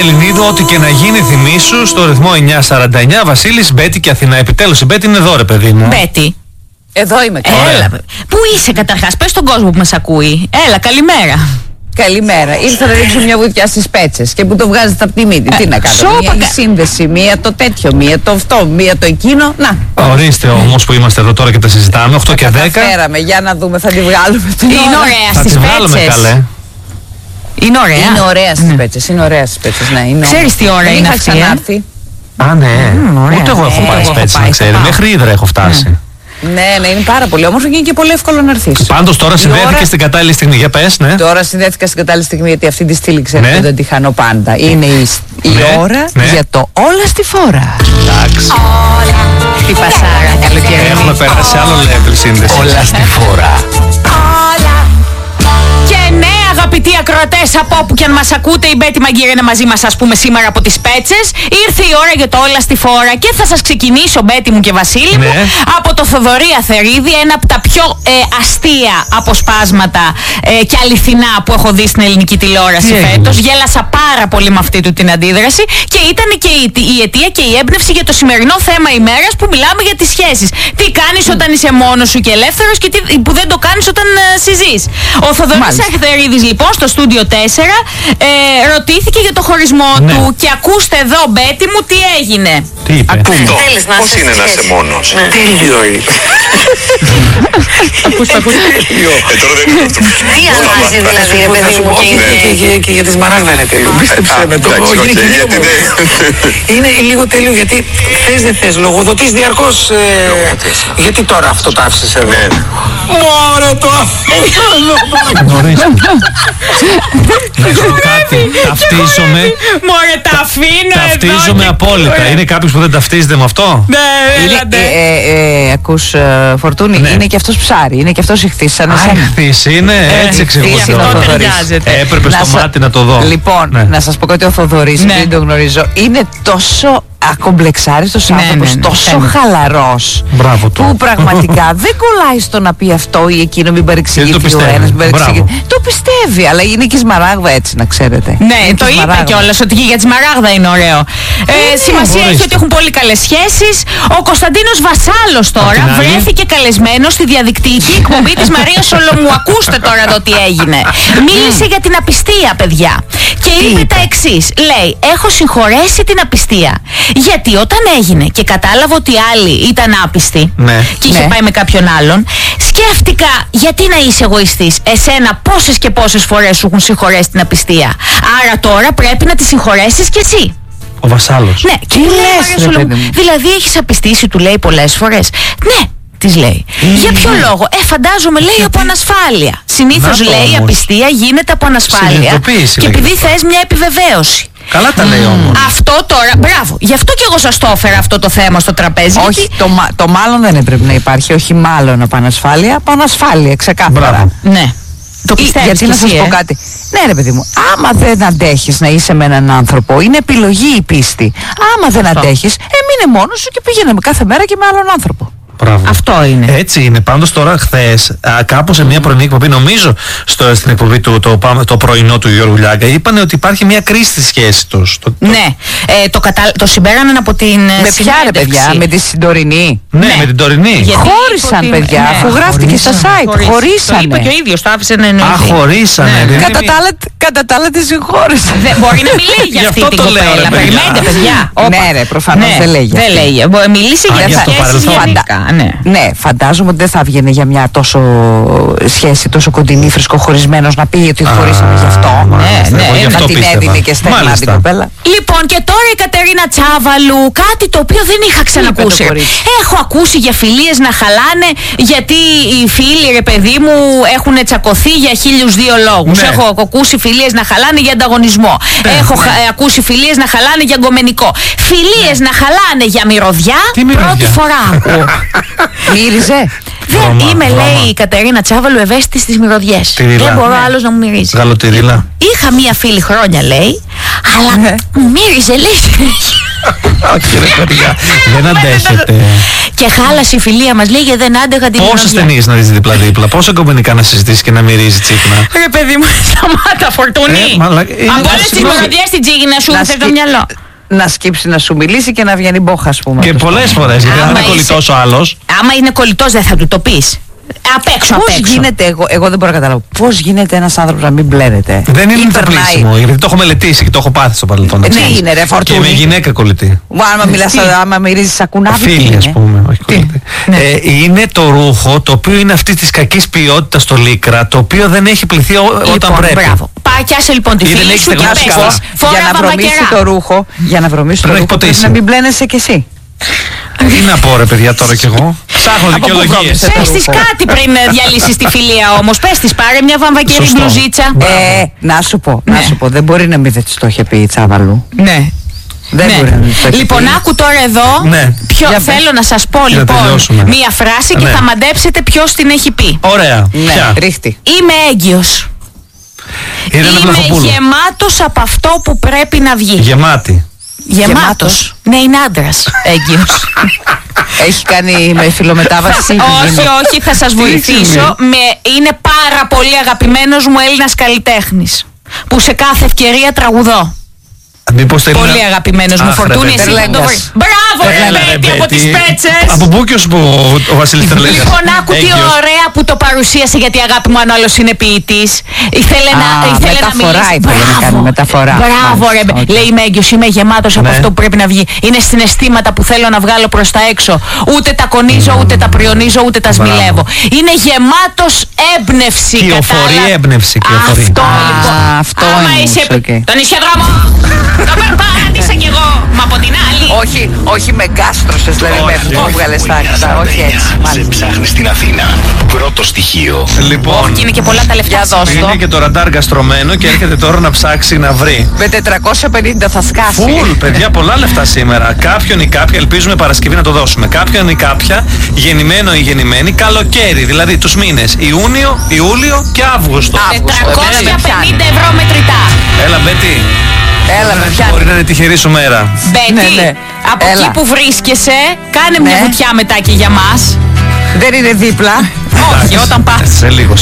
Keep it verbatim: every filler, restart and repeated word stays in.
Ελληνίδου, ό,τι και να γίνει θυμίσου στο ρυθμό εννιά σαράντα εννιά. Βασίλης, Μπέτη και Αθηνά. Επιτέλους η Μπέτη είναι εδώ, ρε παιδί μου. Μπέτη. Εδώ είμαι. Έλα. Πού είσαι καταρχάς, πες στον κόσμο που μας ακούει. Έλα, καλημέρα. Καλημέρα. Ήρθα να ρίξω μια βουτιά στις πέτσες και που το βγάζετε από τη μύτη. Τι να κάνω. σώπα, Μία η σύνδεση, μία το τέτοιο, μία το αυτό, μία το εκείνο. Να. Ορίστε όμως που είμαστε εδώ τώρα και τα συζητάμε. οκτώ και δέκα. Καταφέραμε. Για να δούμε, θα τη βγάλουμε την Είναι ώρα. ωραία Θα στις τη βγάλουμε, πέτσες. καλέ. Είναι ωραία. Είναι ωραία στις πέτσες. Είναι ωραία στις πέτσες. Ναι, είναι Ξέρεις τι ώρα Δεν είναι είχα αυτή, ε? ξανάρθει. Α, ναι. ωραία. Ούτε εγώ έχω Ε, πάει εγώ σπέτσι, έχω να πάει, ξέρει. θα πάω. Μέχρι Ύδρα έχω φτάσει. Ναι, ναι, είναι πάρα πολύ όμορφο και είναι και πολύ εύκολο να έρθεις. Πάντως τώρα Η συνδέθηκε ώρα- στην κατάλληλη στιγμή. Για πες, ναι. Τώρα συνδέθηκα στην κατάλληλη στιγμή γιατί αυτή τη στήλη ξέρετε Ναι. δεν τη χάνω πάντα. Είναι η, η Ναι, ώρα ναι. για το όλα στη φόρα. Εντάξει. Τι πασάρα, καλοκαιρινή. Έχουμε περάσει σε άλλο level σύνδεση. Όλα στη φορά. Και ναι, αγαπητοί ακροατές, από όπου και αν μας ακούτε, η Μπέτη Μαγκύρα είναι μαζί μας, ας πούμε, σήμερα από τις Πέτσες. Ήρθε η ώρα για το όλα στη φόρα και θα σας ξεκινήσω, Μπέτη μου και Βασίλη μου, Ναι. από το Θοδωρή Αθερίδη, ένα από τα πιο ε, αστεία αποσπάσματα ε, και αληθινά που έχω δει στην ελληνική τηλεόραση Τι έγινε? φέτος. Γέλασα πάρα πολύ με αυτή του την αντίδραση και ήταν και η, η αιτία και η έμπνευση για το σημερινό θέμα ημέρας που μιλάμε για τις σχέσεις. Τι κάνεις όταν είσαι μόνος σου και ελεύθερος και τι, που δεν το κάνεις όταν ε, συζείς. Ο Θοδωρής Αθερίδης λοιπόν στο στούντιο τέσσερα ε, ρωτήθηκε για το χωρισμό Ναι. του και ακούστε εδώ, Μπέτη μου, τι έγινε. Τι είπε? Θέλεις να Πώς είσαι είναι στη να είσαι σχέση? μόνος? Ναι. Τέλειο είναι. Τέλειο. Ε, τώρα δεν είναι αυτό. Τι αλλάζει δηλαδή, ρε παιδί μου, και Ναι. είναι- Και- και- Και για τη Σμαράγδα είναι τέλειο. Πίστεψε με το. εντάξει, Είναι οκ, και λίγο γιατί μόνο. δεν- Είναι λίγο τέλειο γιατί θες δεν θες, λογοδοτείς διαρκώς. ε, Γιατί τώρα αυτό το άφησες εδώ? Ναι. Μωρέ το αφήνω. Ορίστε. Να σου πω κάτι. Ταυτίζομαι. Μωρέ, τα αφήνω εδώ Ταυτίζομαι και- απόλυτα. Είναι κάποιος που δεν ταυτίζεται με αυτό? Ναι, Είναι, έλατε. ε, ε, ε, ακούς ε, Φορτούνη, Ναι. είναι και αυτός ψάρι, είναι και αυτός ηχθής σαν εσένα. Αχθής είναι, έτσι ηχθής εξηγούσε. είναι ο αυτό Θοδωρής. ταιριάζεται. Έπρεπε Να στο σα- μάτι να το δω. Λοιπόν, Ναι. να σας πω κάτι, ο Θοδωρής, Ναι. δεν τον γνωρίζω, είναι τόσο ακομπλεξάριστος Ναι, άνθρωπος, ναι, ναι, τόσο φαίνεται. χαλαρός, Μπράβο του. που πραγματικά δεν κολλάει στο να πει αυτό ή εκείνο, μην Γιατί παρεξηγηθεί το ο πιστεύει. ένας, μην παρεξηγηθεί. Μπράβο. Το πιστεύει, αλλά είναι και η Σμαράγδα έτσι, να ξέρετε. Ναι, Είναι το και η είπε Σμαράγδα. κιόλας ότι και για τη Σμαράγδα είναι ωραίο. Ε, σημασία έχει ορίστε. ότι έχουν πολύ καλές σχέσεις. Ο Κωνσταντίνος Βασάλος τώρα την άλλη. βρέθηκε καλεσμένος στη διαδικτυακή εκπομπή της Μαρίας Σολομού. Ακούστε τώρα εδώ τι έγινε. Μίλησε για την απιστία, παιδιά. Και είπε τα εξής. Λέει, έχω συγχωρέσει την απιστία. Γιατί όταν έγινε και κατάλαβα ότι η άλλη ήταν άπιστη Ναι. και είχε Ναι. πάει με κάποιον άλλον, σκέφτηκα γιατί να είσαι εγωιστής. Εσένα πόσες και πόσες φορές σου έχουν συγχωρέσει την απιστία. Άρα τώρα πρέπει να τη συγχωρέσεις κι εσύ. Ο Βασάλος. Ναι, και Τι του λέει η λες, Μαρία ρε Σολομού, παιδί μου? δηλαδή έχεις απιστήσει, του λέει πολλές φορές. Ναι, της λέει. Για ποιο λόγο? Ε, φαντάζομαι, λέει, από ανασφάλεια. Συνήθως Να το λέει η όμως. απιστία γίνεται από ανασφάλεια. Συνειδητοποίηση Και λέγεται επειδή αυτό. θες μια επιβεβαίωση. Καλά τα λέει όμως. Αυτό τώρα, μπράβο. Γι' αυτό και εγώ σας το έφερα αυτό το θέμα στο τραπέζι. Όχι, γιατί- το, μα- το μάλλον δεν έπρεπε να υπάρχει, όχι μάλλον από ανασφάλεια, από ανασφάλεια, ξεκάθαρα. Μπράβο. Ναι. Το Ή- πιστεύεις γιατί κι να εσύ, σας πω ε? κάτι. Ναι, ρε παιδί μου, άμα δεν αντέχεις να είσαι με έναν άνθρωπο, είναι επιλογή η πίστη. Άμα δεν Αυτό. αντέχεις, έμεινε μόνος σου και πήγαινε με κάθε μέρα και με άλλον άνθρωπο. Μπράβο. Αυτό είναι. Έτσι είναι. Πάντως τώρα χθες, κάπου σε μια πρωινή εκπομπή, νομίζω στο, στην εκπομπή του το, πάμε- το πρωινό του Γιώργου Λιάγκα, είπανε ότι υπάρχει μια κρίση στη σχέση τους. Το, το- Ναι. Ε, το, κατα... το συμπέραναν από την. Με ποια ρε συνέντευξη. παιδιά, με τη συντορινή. ναι, ναι. με την τωρινή. Γιατί Χώρισαν, είπε ότι- παιδιά, ναι. αφού γράφτηκε στα site. Χωρίς. Το Χωρίσανε. είπε και ο ίδιος, το άφησε να εννοηθεί. Α, χωρίσανε. Ναι. δεν Κατά είναι- τα άλλα- Κατά τα άλλα τη συγχώρησαν. Δεν μπορεί να μιλήσει για Γι' αυτή αυτό την το λέω, κοπέλα. ρε, παιδιά. Περιμένετε, παιδιά. Όπα. Ναι, ρε, προφανώς δεν λέει για Δεν αυτή. λέει. Μπο- Μιλήσει Α, για για τις το σχέσεις παρελθόν. γενικά. Ναι. Ναι, φαντάζομαι ότι δεν θα βγαίνει για μια τόσο σχέση, τόσο κοντινή, φρεσκοχωρισμένος να πει ότι χωρίσαμε γι' αυτό. μάλιστα, ναι, εγώ γι' να Να αυτό την πίστευα. έδινε και στεγνά την Μάλιστα. κοπέλα. Λοιπόν, και τώρα η Κατερίνα Τσάβαλου, κάτι το οποίο δεν είχα ξανακούσει. το κορίτσι? Έχω ακούσει για φιλίες να χαλάνε, γιατί οι φίλοι, ρε παιδί μου, έχουν τσακωθεί για χίλιους δύο λόγους. Ναι. Έχω ακούσει φιλίες να χαλάνε για ανταγωνισμό. Ναι, Έχω ναι. χα- ε, ακούσει φιλίες να χαλάνε για γκομενικό. Φιλίες να χαλάνε για μυρωδιά, Τι μυρωδιά? πρώτη φορά ακούω. Μύριζε. Δεν Βρώμα, είμαι, βρώμα. λέει η Κατερίνα Τσάβαλου, ευαίσθητη στις μυρωδιές. Τυρίλα. Δεν μπορώ Ναι. άλλος να μου μυρίζει. Γαλοτυρίλα. Είχα μία φίλη χρόνια, λέει, αλλά Ναι. μου μύριζε, λέει. Όχι ρε παιδιά, δεν αντέχετε. Και χάλασε η φιλία μας, λέει, γιατί δεν άντεγα την Πόσες μυρωδιά. ταινίες να δεις δίπλα-δίπλα, πόσα κομμενικά να συζητήσει και να μυρίζει τσίχνα. Ρε παιδί μου, σταμάτα, Φορτούνη. Ε, μαλα- είναι- Από όλες τις συγγνώμη. μυρωδιές στην τσίγνα σου, Να δεν θες το σκυ- μυαλό. Να σκύψει να σου μιλήσει και να βγαίνει μπόχα, ας πούμε. Και από το πολλές στόμα. φορές, γιατί αν Άμα είναι είσαι- κολλητός ο άλλος. Άμα είναι κολλητός δεν θα του το πεις. Απ' έξω, απ' Πώς έξω. γίνεται, εγώ, εγώ δεν μπορώ να καταλάβω, πώς γίνεται ένας άνθρωπος να μην μπλένεται. Δεν είναι Ή το περνάει- πλήσιμο, γιατί το έχω μελετήσει και το έχω πάθει στο παρελθόν. Ε, να ναι, ξέρεις. είναι, ρε, Και Φορτούνη. με γυναίκα κολλητή. Ου, άμα μιλάς, άμα μυρίζεις σακουνάβι. Φίλη, τι ας είναι? πούμε, όχι Τι? κολλητή. Ναι. Ε, είναι το ρούχο το οποίο είναι αυτή της κακής ποιότητας το λίκρα, το οποίο δεν έχει πληθεί ο- όταν Λοιπόν, πρέπει. μπράβο. Πάρκιασε λοιπόν τη Ή δεν φίλη έχεις σου και στεγνώσει πες καλά. της, Για φορά να βρωμίσει βαμβακερά. το ρούχο, για να βρωμίσει το Πρέπει να ρούχο, έχει πρέπει ποτίσει. να μην μπλένεσαι κι εσύ. Τι να πω ρε παιδιά τώρα κι εγώ. Ψάχνω Από πού δικαιολογίες. βρώμισε? Πες της ρούχο. κάτι πριν ε, διαλύσεις τη φιλία όμως. Πες της, πάρε μια βαμβακερή Σωστό. μπλουζίτσα. Ε, να σου πω, να Ναι. σου πω, δεν μπορεί να μην δεν της το είχε πει η Τσάβαλου. Ναι. Δεν Ναι. μπορεί να μην της το είχε Λοιπόν, πει. άκου τώρα εδώ. Ναι. Ποιο, Για πες. θέλω να σας πω Για να λοιπόν τελειώσουμε. μία φράση και Ναι. θα μαντέψετε ποιος την έχει πει. Ωραία. Ναι, Ποια? ρίχτη. Είμαι έγκυος. Είναι ένα Είμαι Βλαχοπούλου. γεμάτος από αυτό που πρέπει να βγει. Γεμάτη. Γεμάτος. Γεμάτος. Ναι, είναι άντρας έγκυος. Έχει κάνει με φιλομετάβαση. όχι, όχι, θα σας βοηθήσω. Με, είναι πάρα πολύ αγαπημένος μου Έλληνας καλλιτέχνης. Που σε κάθε ευκαιρία τραγουδώ. Μήπως θέλει Πολύ να- αγαπημένος μου Αχ, ρε Φορτούνη, παιδί. εσύ θα το Τερλέγκας. βρεις. Μπράβο, Έλα, ρε ρε, Μπέτη, από Μπέτη. τις πέτσες. Από πού και ο, ο Βασίλης Τερλέγκας. Λοιπόν, άκου τι Έγκυος. ωραία που το παρουσίασε, γιατί αγάπη μου, αν ο άλλος είναι ποιητής. Ήθελε να, Α, ήθελε να μεταφορά μιλήσει. ήθελε να κάνει, μεταφορά. Μπράβο, ρε. Μάλιστα, Μπέ- οκ. Λέει, είμαι έγκυος, είμαι γεμάτος από Ναι. αυτό που πρέπει να βγει. Είναι συναισθήματα που θέλω να βγάλω προς τα έξω. Ούτε τα κονίζω, ούτε τα πριονίζω, ούτε τα Μπράβο. σμιλεύω. Είναι γεμάτος έμπνευση. Κυοφορεί κατάλαβα. έμπνευση, κυοφορεί. Αυτό Α, λοιπόν. αυτό Άμα είναι είσαι. όμως, οκ. Τον ισχυδρόμο. Το περπάτησα κι εγώ. Μα από την άλλη. Όχι, όχι με γκάστρωσες, δηλαδή με Όχι, που όχι. βγάλες τα άκρα. Όχι έτσι, Σε μάλιστα. ψάχνει στην Αθήνα. Πρώτο στοιχείο. Λοιπόν, Και είναι και πολλά τα λεφτά. Για δώσ' σήμερα. το. είναι και το ραντάρ γκαστρωμένο και έρχεται τώρα να ψάξει να βρει. Με τετρακόσια πενήντα θα σκάσει. Φουλ, παιδιά, πολλά λεφτά σήμερα. Κάποιον ή κάποια, ελπίζουμε Παρασκευή να το δώσουμε. Κάποιον ή κάποια, γεννημένο ή γεννημένη, καλοκαίρι, δηλαδή τους μήνες Ιούνιο, Ιούλιο και Αύγουστο. Αύγουστο. τετρακόσια πενήντα ευρώ μετρητά. Έλα, Μπέτη. Έλα, με πιάνει. Μπορεί να είναι τυχερή σου μέρα. Μπέτη, Ναι, ναι. από Έλα. εκεί που βρίσκεσαι, κάνε μια Ναι. βουτιά μετά και για μας. Δεν είναι δίπλα. Όχι, όταν πας. Σε λίγο,